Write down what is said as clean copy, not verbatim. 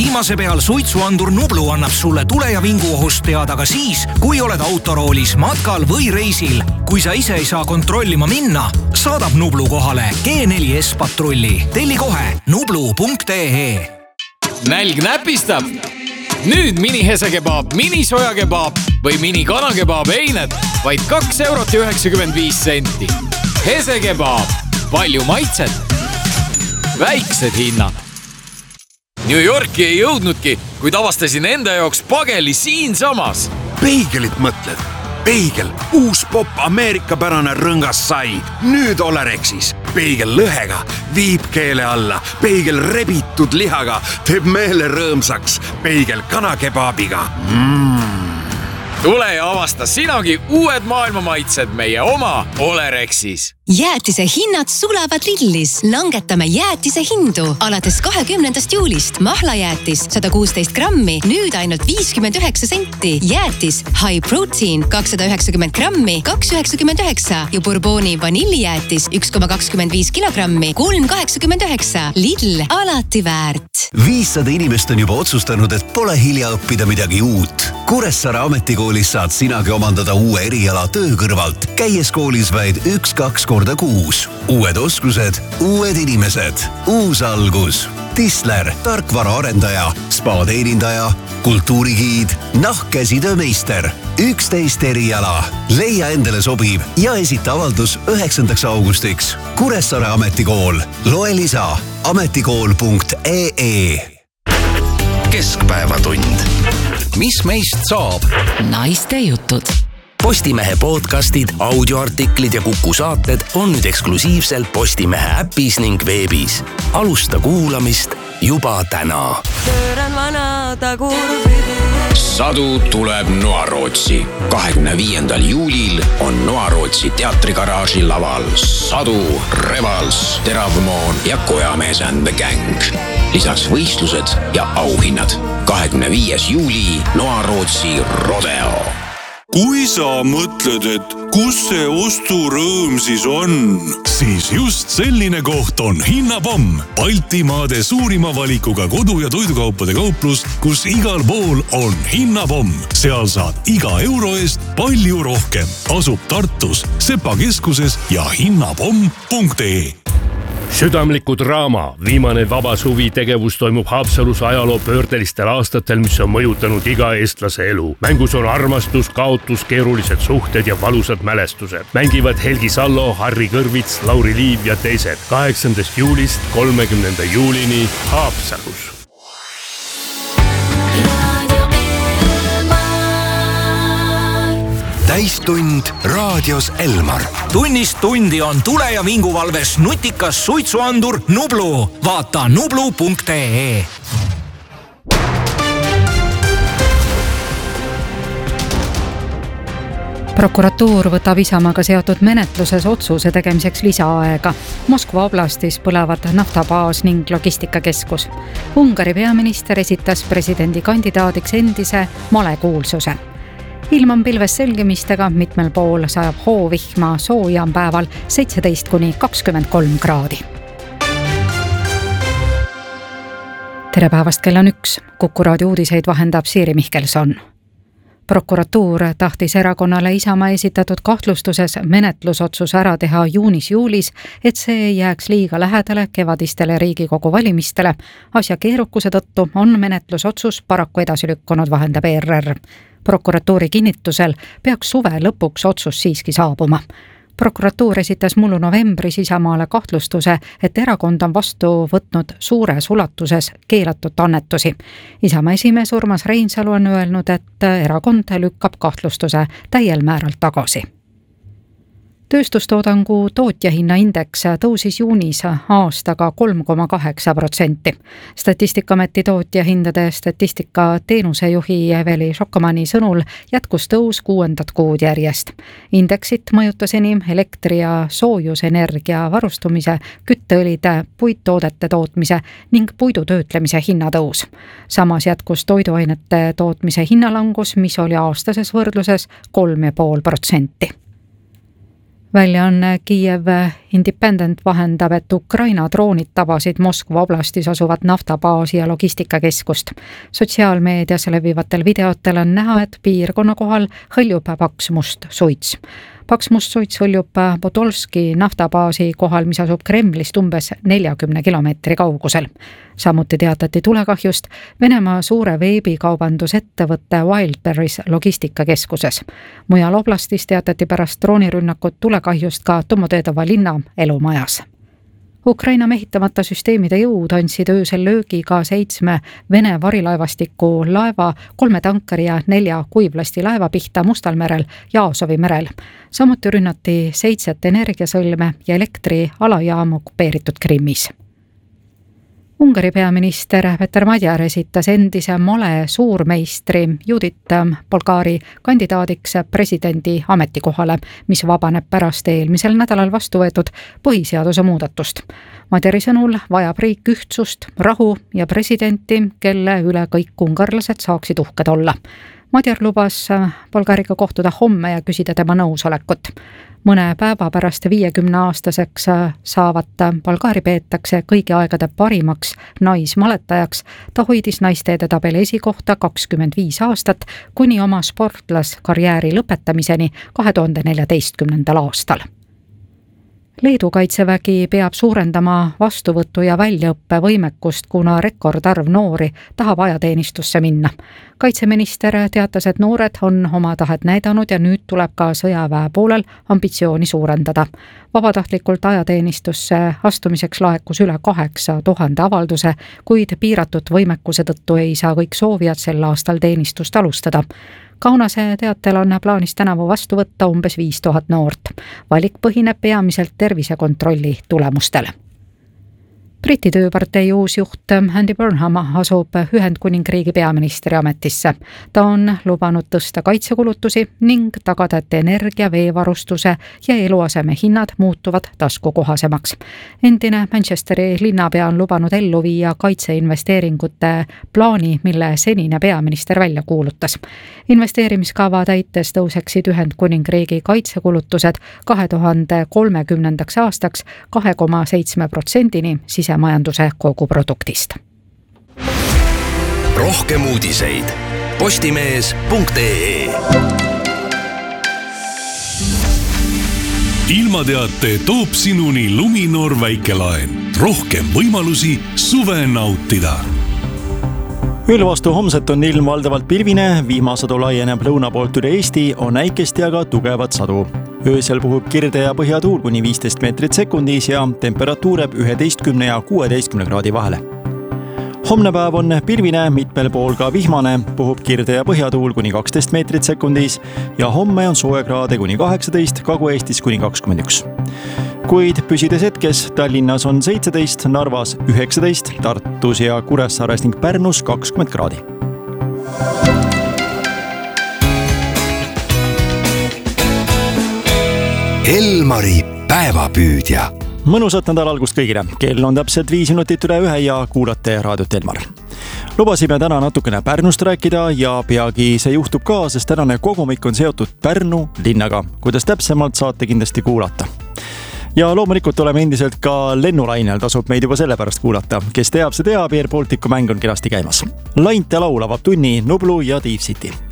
viimase peal suitsuandur Nublu annab sulle tule- ja vinguohust teada ka siis, kui oled autoroolis, matkal või reisil. Kui sa ise ei saa kontrollima minna, saadab Nublu kohale G4S patrulli. Telli kohe nublu.ee. Nälg näpistab? Nüüd mini hesekebaab, mini sojakebaab või mini kanakebaab eined vaid 2,95 €. Hesekebaab. Palju maitset. Väiksed hinnad. New Yorki ei jõudnudki, kuid avastasin enda jaoks pageli siinsamas. Peigelit mõtled? Peigel, uus popp ameerikapärane rõngas sai. Nüüd Olerexis. Peigel lõhega viib keele alla. Peigel rebitud lihaga teeb meele rõõmsaks. Peigel kanakebaabiga. Tule ja avasta sinagi uued maailmamaitsed meie oma Olerexis. Jäätise hinnad sulavad Lidlis. Langetame jäätise hindu. Alates 20. juulist mahlajäätis 116 grammi, nüüd ainult 59 senti. Jäätis High Protein 290 grammi, 2,99 ja Bourboni vanillijäätis 1,25 kilogrammi, 3,89. Lidl, alati väärt. 500 inimest on juba otsustanud, et pole hilja õppida midagi uut. Kuressaare ametikoolis saad sinagi omandada uue eriala töö kõrvalt, käies koolis vaid 1-2 korda kuus. Uued oskused, uued inimesed, uus algus. Tisler, tarkvaraarendaja, spa-teenindaja, kultuurigiid, nahkkäsitöömeister. 11 eriala. Leia endale sobib ja esita avaldus 9. augustiks. Kuressaare ametikool. Loe lisa ametikool.ee. Keskpäevatund. Mis meist saab? Naiste jutud. Postimehe podcastid, audioartiklid ja Kuku saated on nüüd eksklusiivselt Postimehe äpis ning veebis. Alusta kuulamist juba täna. Pööran vanada kurvidi. Sadu tuleb Noarootsi. 25. juulil on Noarootsi teatrigaraaži laval Sadu, Revals, Teravmoon ja Kojamees and the Gang. Lisaks võistlused ja auhinnad. 25. juuli Noarootsi Rodeo. Kui sa mõtled, et kus see osturõõm siis on, siis just selline koht on Hinnapomm. Baltimaade suurima valikuga kodu- ja toidukaupade kauplus, kus igal pool on Hinnapomm. Seal saad iga euro eest palju rohkem. Asub Tartus, Sepa keskuses ja hinnapomm.ee. Südamliku draama viimane vaba suvi tegevus toimub Haapsalus ajaloo pöördelistel aastatel, mis on mõjutanud iga eestlase elu. Mängus on armastus, kaotus, keerulised suhted ja valusad mälestused. Mängivad Helgi Sallo, Harri Kõrvits, Lauri Liiv ja teised. 8. juulist 30. juulini Haapsalus. Täistund raadios Elmar. Tunnist tundi on tule- ja vinguvalves nutikas suitsuandur Nublu. Vaata nublu.ee. Prokuratuur võtab Isamaaga seotud menetluses otsuse tegemiseks lisaaega. Moskva oblastis põlevad naftabaas ning logistikakeskus. Ungari peaminister esitas presidendi kandidaadiks endise malekuulsuse. Ilm on pilves selgimistega, mitmel pool sajab hoovihma, sooja on päeval 17-23 kraadi. Tere päevast, kell on 1. Kuku raadio uudiseid vahendab Siiri Mihkelson. Prokuratuur tahtis erakonnale Isamaa esitatud kahtlustuses menetlusotsus ära teha juunis-juulis, et see ei jääks liiga lähedale kevadistele Riigikogu valimistele. Asja keerukuse tõttu on menetlusotsus paraku edasi lükkunud, vahendab ERR. Prokuratuuri kinnitusel peaks suve lõpuks otsus siiski saabuma. Prokuratuur esitas mullu novembris Isamaale kahtlustuse, et erakond on vastu võtnud suures ulatuses keelatud annetusi. Isamaa esimees Urmas Reinsalu on öelnud, et erakond lükkab kahtlustuse täiel määral tagasi. Tööstustoodangu tootjahinnaindeks tõusis juunis aastaga 3,8%. Statistikaameti tootjahindade statistika teenusejuhi Eveli Šokamani sõnul jätkus tõus 6. kuud järjest. Indeksit mõjutas enim elektri- ja soojusenergia varustumise, kütteõlide, puittoodete tootmise ning puidu töötlemise hinnatõus. Samas jätkus toiduainete tootmise hinnalangus, mis oli aastases võrdluses 3,5%. Väljaanne Kiiev Independent vahendab, et Ukraina droonid tabasid Moskva oblastis asuvat naftabaasi ja logistikakeskust. Sotsiaalmeedias levivatel videotel on näha, et piirkonna kohal hõljub paks must suits. Paks must suits hõljub Podolski naftabaasi kohal, mis asub Kremlist umbes 40 kilomeetri kaugusel. Samuti teatati tulekahjust Venemaa suure veebikaubandusettevõtte Wildberries logistikakeskuses. Mujal oblastis teatati pärast droonirünnakut tulekahjust ka Domodedova linna elumajas. Ukraina mehitamata süsteemide jõud andsid öösel löögi ka 7 Vene varilaevastiku laeva, 3 tankari ja 4 kuivlasti laeva pihta Mustal merel ja Aasovi merel. Samuti rünnati 7 energiasõlme ja elektrialajaam okupeeritud Krimmis. Ungari peaminister Peter Magyar esitas endise male suurmeistri Judith Bolgari kandidaadiks presidendi ametikohale, mis vabaneb pärast eelmisel nädalal vastu võetud põhiseaduse muudatust. Magyari sõnul vajab riik ühtsust, rahu ja presidenti, kelle üle kõik ungarlased saaksid uhked olla. Magyar lubas Bolgariga kohtuda homme ja küsida tema nõusolekut. Mõne päeva pärast 50-aastaseks saavat Bolgari peetakse kõigi aegade parimaks naismaletajaks. Ta hoidis naiste edetabeli esikohta 25 aastat kuni oma sportlaskarjääri lõpetamiseni 2014. aastal. Leedu kaitsevägi peab suurendama vastuvõtu- ja väljaõppevõimekust, kuna rekordarv noori tahab ajateenistusse minna. Kaitseminister teatas, et noored on oma tahet näidanud ja nüüd tuleb ka sõjaväe poolel ambitsiooni suurendada. Vabatahtlikult ajateenistusse astumiseks laekus üle 8000 avalduse, kuid piiratud võimekuse tõttu ei saa kõik soovijad sel aastal teenistust alustada. Kaunase teatel on plaanis tänavu vastu võtta umbes 5000 noort. Valik põhineb peamiselt tervisekontrolli tulemustel. Briti tööpartei uus juht Andy Burnham asub Ühendkuningriigi peaministri ametisse. Ta on lubanud tõsta kaitsekulutusi ning tagada, et energia, veevarustuse ja eluaseme hinnad muutuvad taskukohasemaks. Endine Manchesteri linnapea on lubanud ellu viia kaitseinvesteeringute plaani, mille senine peaminister välja kuulutas. Investeerimiskava täites tõuseksid Ühendkuningriigi kaitsekulutused 2030. aastaks 2,7% sisemajanduse koguproduktist. Rohkem uudiseid postimees.ee. Ilmateate toob sinuni Luminoor väikelaen. Rohkem võimalusi suve nautida. Ööl vastu homset on ilm valdavalt pilvine, vihmasadu laieneb lõuna poolt üle Eesti, on äikest ja ka tugevat sadu. Öösel puhub kirde ja põhjatuul kuni 15 meetrit sekundis ja temperatuur jääb 11 ja 16 kraadi vahele. Homne päev on pilvine, mitmel pool ka vihmane, puhub kirde ja põhjatuul kuni 12 meetrit sekundis ja homme on soojakraade kuni 18, Kagu-Eestis kuni 21. Kuid püsides hetkes, Tallinnas on 17, Narvas 19, Tartus ja Kuressaares ning Pärnus 20 kraadi. Elmari päevapüüdja. Mõnusat nädala algust kõigile. Kell on täpselt 5 minutit üle 1 ja kuulate raadiot Elmar. Lubasime täna natukene Pärnust rääkida ja peagi see juhtub ka, sest tänane kogumik on seotud Pärnu linnaga. Kuidas täpsemalt saate kindlasti kuulata. Ja loomulikult oleme endiselt ka lennulainel, tasub meid juba sellepärast kuulata. Kes teab, see teab, Air Balticu mäng on kenasti käimas. Laint ja laul avab tunni Nublu ja Deep City.